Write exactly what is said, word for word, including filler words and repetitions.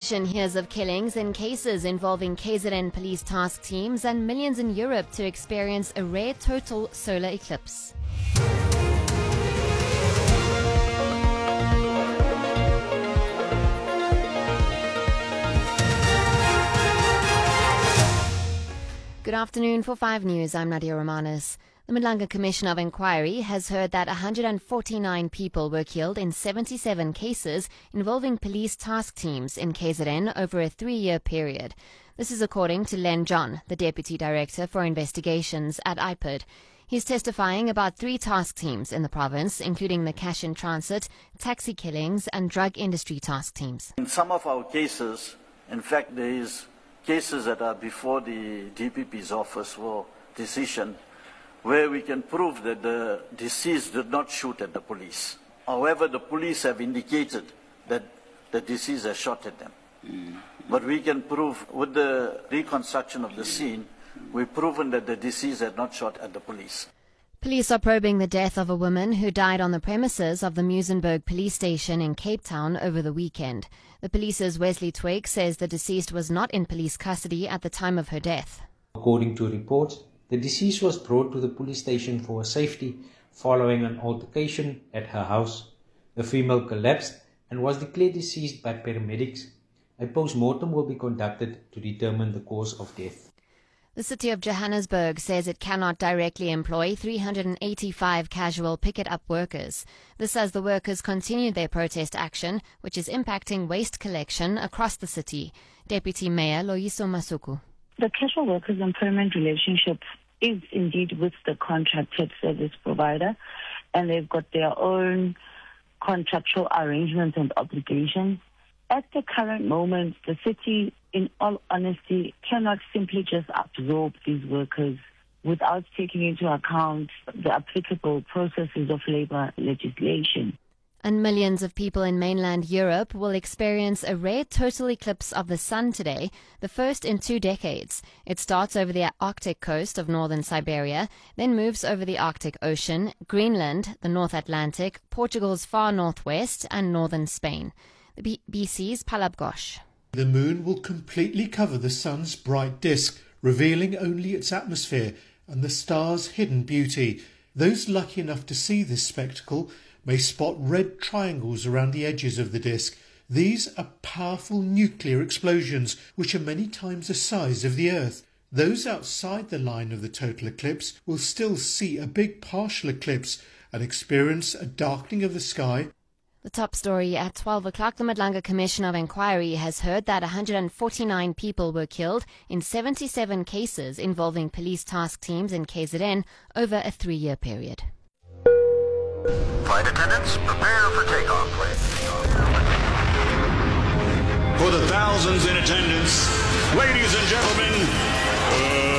nation hears of killings in cases involving K Z N police task teams and millions in Europe to experience a rare total solar eclipse. Good afternoon. For five News, I'm Nadia Romanis. The Madlanga Commission of Inquiry has heard that one hundred forty-nine people were killed in seventy-seven cases involving police task teams in K Z N over a three-year period. This is according to Len John, the Deputy Director for Investigations at I P I D. He's testifying about three task teams in the province, including the cash in transit, taxi killings and drug industry task teams. In some of our cases, in fact, there is cases that are before the D P P's office for decision, where we can prove that the deceased did not shoot at the police. However, the police have indicated that the deceased has shot at them. Mm-hmm. But we can prove, with the reconstruction of the scene, we've proven that the deceased had not shot at the police. Police are probing the death of a woman who died on the premises of the Muizenberg police station in Cape Town over the weekend. The police's Wesley Twig says the deceased was not in police custody at the time of her death. According to reports, the deceased was brought to the police station for her safety following an altercation at her house. The female collapsed and was declared deceased by paramedics. A post-mortem will be conducted to determine the cause of death. The city of Johannesburg says it cannot directly employ three hundred eighty-five casual picket-up workers. This as the workers continue their protest action, which is impacting waste collection across the city. Deputy Mayor Loyiso Masuku. The casual workers' employment relationship is indeed with the contracted service provider, and they've got their own contractual arrangements and obligations. At the current moment, the city, in all honesty, cannot simply just absorb these workers without taking into account the applicable processes of labor legislation. And millions of people in mainland Europe will experience a rare total eclipse of the sun today, the first in two decades. It starts over the Arctic coast of northern Siberia, then moves over the Arctic Ocean, Greenland, the North Atlantic, Portugal's far northwest, and northern Spain. The B- BC's Palab Ghosh. The moon will completely cover the sun's bright disk, revealing only its atmosphere and the star's hidden beauty. Those lucky enough to see this spectacle may spot red triangles around the edges of the disk. These are powerful nuclear explosions, which are many times the size of the Earth. Those outside the line of the total eclipse will still see a big partial eclipse and experience a darkening of the sky. The top story at twelve o'clock, the Madlanga Commission of Inquiry has heard that one hundred forty-nine people were killed in seventy-seven cases involving police task teams in K Z N over a three-year period. Flight attendants, prepare for takeoff, please. For the thousands in attendance, ladies and gentlemen, uh